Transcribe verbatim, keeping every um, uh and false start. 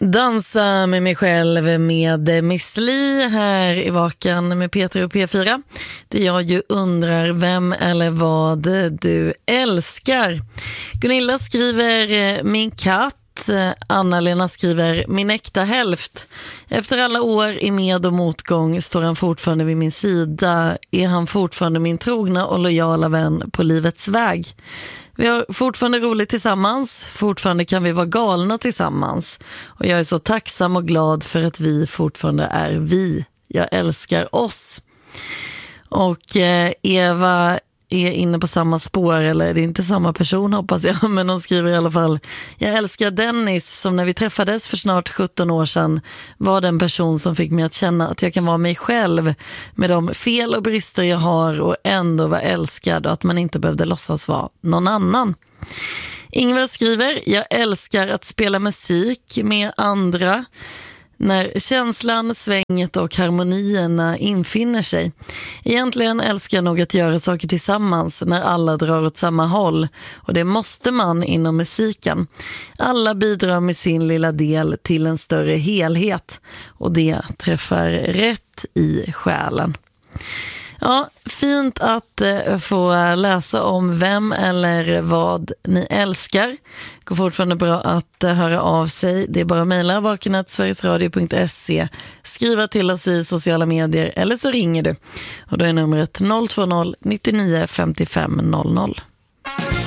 Dansa med mig själv med Miss Li här i Vakan med P tre och P fyra. Där jag ju undrar vem eller vad du älskar. Gunilla skriver min katt. Anna-Lena skriver min äkta hälft. Efter alla år i med- och motgång står han fortfarande vid min sida. Är han fortfarande min trogna och lojala vän på livets väg. Vi har fortfarande roligt tillsammans. Fortfarande kan vi vara galna tillsammans. Och jag är så tacksam och glad för att vi fortfarande är vi. Jag älskar oss. Och eh, Eva är inne på samma spår, eller det är inte samma person hoppas jag, men hon skriver i alla fall: jag älskar Dennis som när vi träffades för snart sjutton år sedan var den person som fick mig att känna att jag kan vara mig själv med de fel och brister jag har och ändå vara älskad och att man inte behövde låtsas vara någon annan. Ingvar skriver: jag älskar att spela musik med andra när känslan, svänget och harmonierna infinner sig. Egentligen älskar jag nog att göra saker tillsammans när alla drar åt samma håll. Och det måste man inom musiken. Alla bidrar med sin lilla del till en större helhet. Och det träffar rätt i själen. Ja, fint att eh, få läsa om vem eller vad ni älskar. Det går fortfarande bra att eh, höra av sig. Det är bara att mejla vaken at sverigesradio punkt se, skriva till oss i sociala medier eller så ringer du. Och då är numret noll två noll nittionio femtiofem noll noll.